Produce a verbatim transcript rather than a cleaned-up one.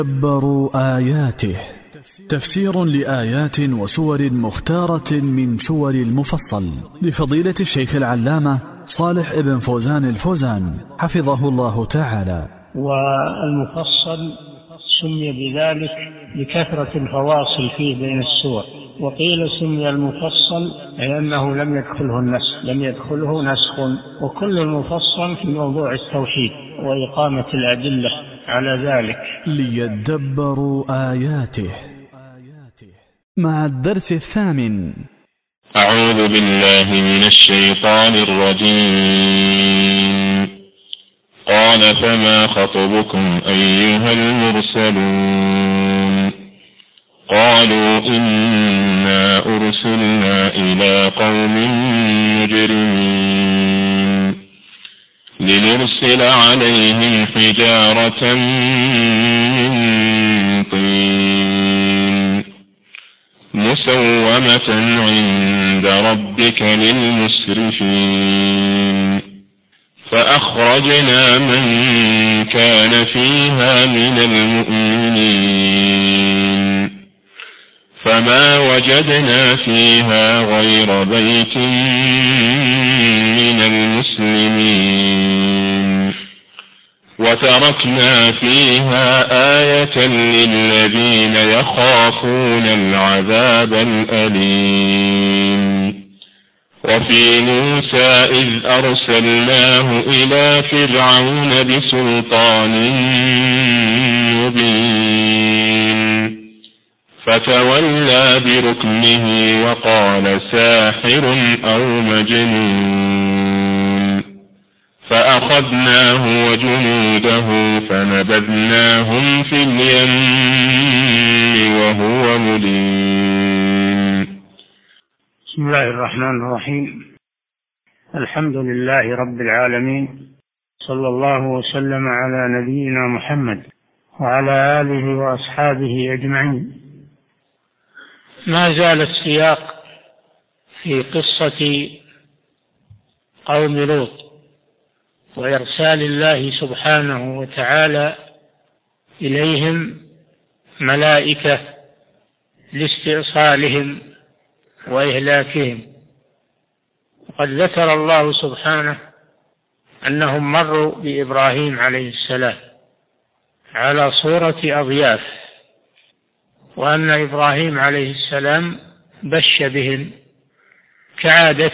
دبروا آياته. تفسير لآيات وسور مختارة من سور المفصل لفضيلة الشيخ العلامة صالح ابن فوزان الفوزان حفظه الله تعالى. والمفصل سمي بذلك لكثرة الفواصل فيه بين السور، وقيل سمي المفصل لأنه لم يدخله النسخ لم يدخله نسخ وكل المفصل في موضوع التوحيد وإقامة الأدلة على ذلك. ليدبروا آياته. مع الدرس الثامن. أعوذ بالله من الشيطان الرجيم. قال فما خطبكم أيها المرسلون؟ قالوا إنا أرسلنا إلى قوم مجرمين لنرسل عليهم حجارة من طين مسومة عند ربك للمسرفين فأخرجنا من كان فيها من المؤمنين فما وجدنا فيها غير بيت من المسلمين وتركنا فيها آية للذين يخافون العذاب الأليم. وفي موسى إذ أرسلناه إلى فرعون بسلطان مبين فتولى بركنه وقال ساحر أو مجنون فأخذناه وجنوده فنبذناهم في اليم وهو مليم. بسم الله الرحمن الرحيم. الحمد لله رب العالمين، صلى الله وسلم على نبينا محمد وعلى آله وأصحابه أجمعين. ما زال السياق في قصة قوم لوط وإرسال الله سبحانه وتعالى إليهم ملائكة لاستئصالهم وإهلاكهم. وقد ذكر الله سبحانه أنهم مروا بإبراهيم عليه السلام على صورة أضياف، وأن إبراهيم عليه السلام بش بهم كعادته